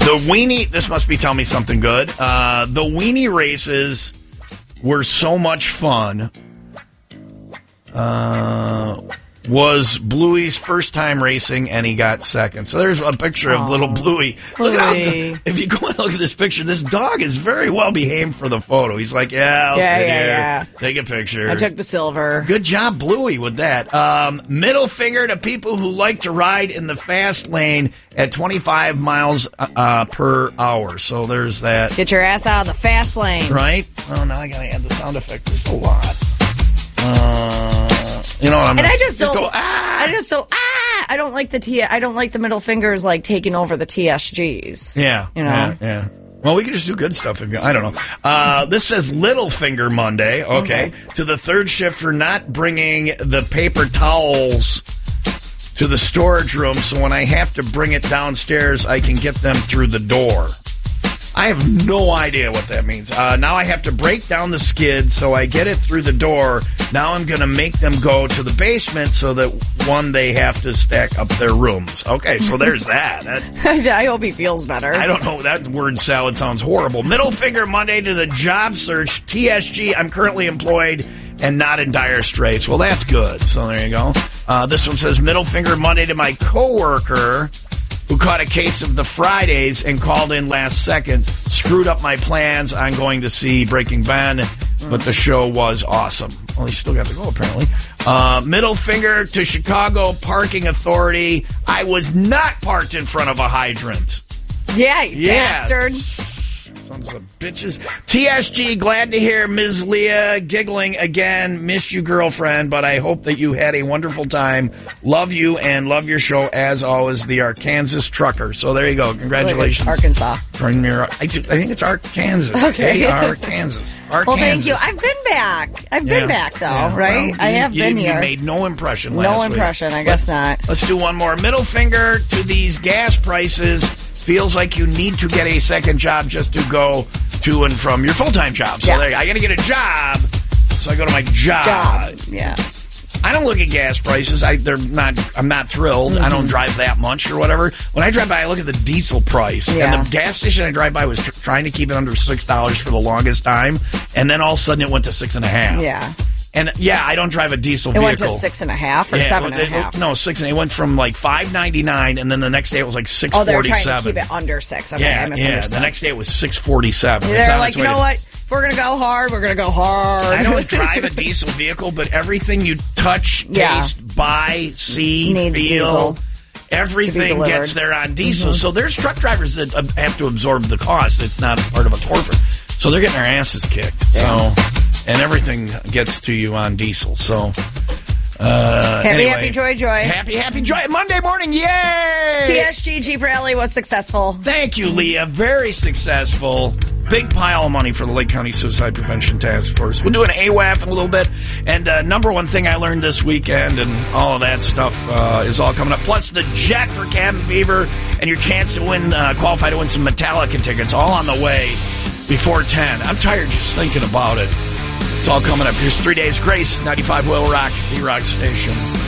The weenie, this must be telling me something good. The weenie races were so much fun. Was Bluey's first time racing, and he got second. So there's a picture of little Bluey. Look at how, if you go and look at this picture, this dog is very well behaved for the photo. He's like, I'll sit here, take a picture. I took the silver. Good job, Bluey, with that. Middle finger to people who like to ride in the fast lane at 25 miles per hour. So there's that. Get your ass out of the fast lane. Right? Oh, now I got to add the sound effect. There's a lot. You know what I'm. And I just don't. Go, I don't like the I don't like the middle fingers like taking over the TSGs. Yeah. You know. Yeah. Well, we can just do good stuff. If you, I don't know. This says Little Finger Monday. Okay. To the third shift for not bringing the paper towels to the storage room, so when I have to bring it downstairs, I can get them through the door. I have no idea what that means. Now I have to break down the skid so I get it through the door. Now I'm going to make them go to the basement so that, one, they have to stack up their rooms. Okay, so there's that. I hope he feels better. I don't know. That word salad sounds horrible. Middle finger Monday to the job search. TSG, I'm currently employed and not in dire straits. Well, that's good. So there you go. This one says middle finger Monday to my coworker who caught a case of the Fridays and called in last second, screwed up my plans on going to see Breaking Ben, but the show was awesome. Well, he still got to go, apparently. Middle finger to Chicago Parking Authority. I was not parked in front of a hydrant. Yeah, you bastard. Sons of bitches. TSG, glad to hear Ms. Leah giggling again. Missed you, girlfriend, but I hope that you had a wonderful time. Love you and love your show, as always, the Arkansas Trucker. So there you go. Congratulations. Arkansas. From your, I think it's Arkansas. Okay. Arkansas. Well, thank you. I've been back. I've been back, though, right? Well, I have been here. You made no impression last week. No impression, I guess not. Let's do one more. Middle finger to these gas prices. Feels like you need to get a second job just to go to and from your full-time job. So there, I got to get a job, so I go to my job. Yeah. I don't look at gas prices. I'm not thrilled. I don't drive that much or whatever. When I drive by, I look at the diesel price. Yeah. And the gas station I drive by was trying to keep it under $6 for the longest time. And then all of a sudden it went to $6.50. Yeah. And I don't drive a diesel vehicle. It went to 6.5 or 7.5. No, 6. It went from like $5.99, and then the next day it was like $6.47. Oh, they're trying to keep it under 6. Okay, I misunderstood. The next day it was $6.47. They're like, you know what? If we're gonna go hard, we're gonna go hard. I don't drive a diesel vehicle, but everything you touch, taste, buy, see, needs feel. diesel. Everything gets there on diesel. So there's truck drivers that have to absorb the cost. It's not part of a corporate. So they're getting their asses kicked. Yeah. So, and everything gets to you on diesel. So, happy, joy. Happy, joy. Monday morning, yay! TSG Jeep Rally was successful. Thank you, Leah. Very successful. Big pile of money for the Lake County Suicide Prevention Task Force. We'll do an AWAF in a little bit. And number one thing I learned this weekend and all of that stuff is all coming up. Plus the jet for Cabin Fever and your chance to win, qualify to win some Metallica tickets, all on the way before 10. I'm tired just thinking about it. It's all coming up. Here's 3 Days Grace, 95 Will Rock, the Rock Station.